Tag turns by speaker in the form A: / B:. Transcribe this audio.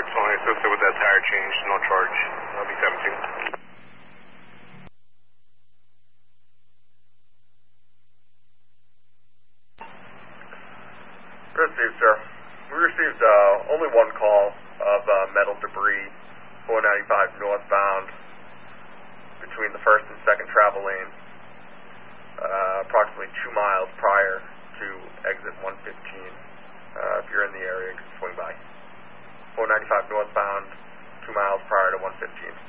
A: Only assisted with that tire change, no charge. I'll be 17.
B: Received, sir. We received only one call of metal debris, 495 northbound, between the first and second travel lane, approximately 2 miles prior to exit 115. If you're in the area, you can swing by. 495 northbound, 2 miles prior to 115.